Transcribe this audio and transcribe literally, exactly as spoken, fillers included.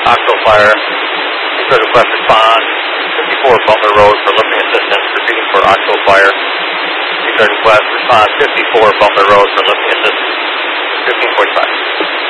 Octo Fire. Repeat request respond. fifty-four Butler Road for lifting assistance. Repeating for Octo Fire. Repeat request respond. fifty-four Butler Road for lifting assistance. fifteen forty-five.